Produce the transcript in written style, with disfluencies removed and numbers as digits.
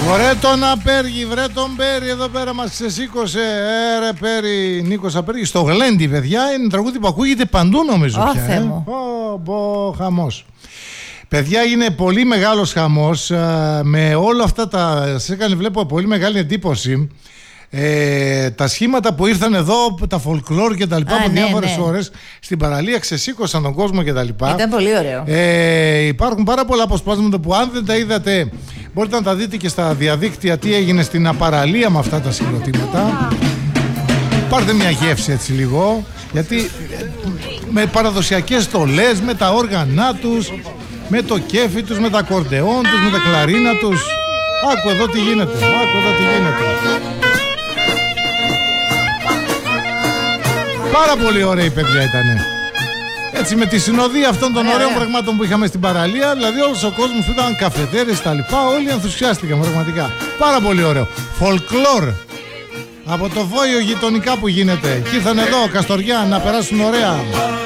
Βρε τον Απέργη, βρε τον Πέρι, εδώ πέρα μας ξεσήκωσε. Ρε Πέρι, Νίκος Απέργη, στο Γλέντι, παιδιά, είναι τραγούδι που ακούγεται παντού νομίζω πια. Χαμός. Παιδιά, είναι πολύ μεγάλος χαμός με όλα αυτά τα... Σε έκανε, βλέπω, πολύ μεγάλη εντύπωση. Τα σχήματα που ήρθαν εδώ, τα folklore και τα λοιπά, από διάφορες ώρες στην παραλία, ξεσήκωσαν τον κόσμο και τα λοιπά. Ήταν πολύ ωραίο. Υπάρχουν πάρα πολλά αποσπάσματα που, αν δεν τα είδατε, μπορείτε να τα δείτε και στα διαδίκτυα τι έγινε στην απαραλία με αυτά τα συγκροτήματα. Πάρτε μια γεύση έτσι λίγο, γιατί με παραδοσιακές στολές, με τα όργανά τους, με το κέφι τους, με τα κορντεόν τους, με τα κλαρίνα τους. Άκου εδώ τι γίνεται, άκου εδώ τι γίνεται. Πάρα πολύ ωραίοι παιδιά ήτανε. Έτσι με τη συνοδεία αυτών των ωραίων πραγμάτων που είχαμε στην παραλία, δηλαδή όλος ο κόσμος που ήταν καφετέρες τα λοιπά, όλοι ενθουσιάστηκαν πραγματικά. Πάρα πολύ ωραίο. Folklore. Από το Βόιο γειτονικά που γίνεται. Και ήρθαν εδώ Καστοριά να περάσουν ωραία.